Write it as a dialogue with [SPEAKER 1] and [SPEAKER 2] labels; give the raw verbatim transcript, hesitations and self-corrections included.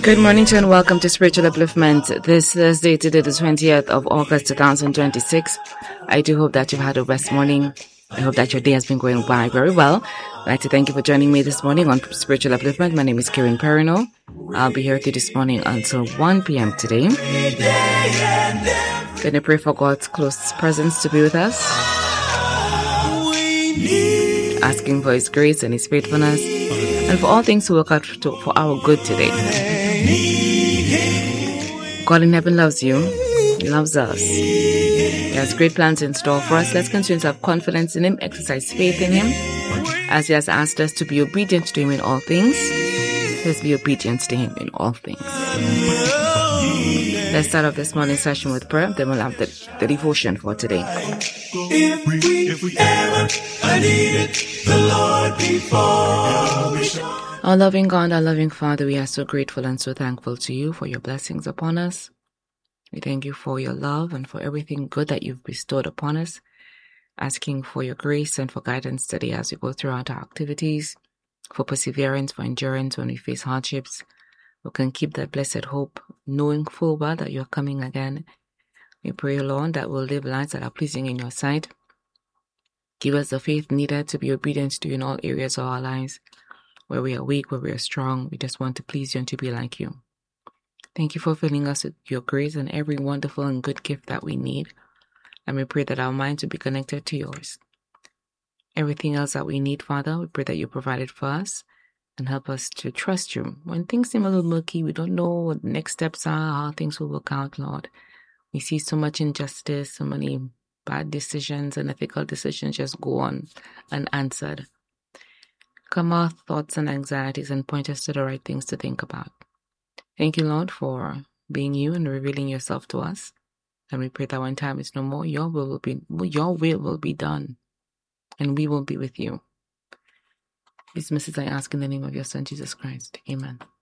[SPEAKER 1] Good morning to you and welcome to Spiritual Upliftment. This Thursday, today the twentieth of August two thousand twenty-six. I do hope that you've had a rest morning. I hope that your day has been going by very well. I'd like to thank you for joining me this morning on Spiritual Upliftment. My name is Karen Perino. I'll be here with you this morning until one p.m. today. Gonna pray for God's close presence to be with us, asking for His grace and His faithfulness, and for all things to work out to, for our good today. God in heaven loves you. He loves us. He has great plans in store for us. Let's continue to have confidence in Him, exercise faith in Him, as He has asked us to be obedient to Him in all things. Let's be obedient to Him in all things. Let's start off this morning's session with prayer. Then we'll have the, the devotion for today.
[SPEAKER 2] If we, if we ever needed the Lord before.
[SPEAKER 1] Our loving God, our loving Father, we are so grateful and so thankful to you for your blessings upon us. We thank you for your love and for everything good that you've bestowed upon us, asking for your grace and for guidance today as we go throughout our activities, for perseverance, for endurance when we face hardships. We can keep that blessed hope, knowing full well that you're coming again. We pray, Lord, that we'll live lives that are pleasing in your sight. Give us the faith needed to be obedient to you in all areas of our lives. Where we are weak, where we are strong, we just want to please you and to be like you. Thank you for filling us with your grace and every wonderful and good gift that we need. And we pray that our minds will be connected to yours. Everything else that we need, Father, we pray that you provide it for us and help us to trust you. When things seem a little murky, we don't know what the next steps are, how things will work out, Lord. We see so much injustice, so many bad decisions and ethical decisions just go on unanswered. Calm our thoughts and anxieties and point us to the right things to think about. Thank you, Lord, for being you and revealing yourself to us. And we pray that when time is no more, your will will be your will will be done, and we will be with you. These messages I ask in the name of your Son, Jesus Christ. Amen.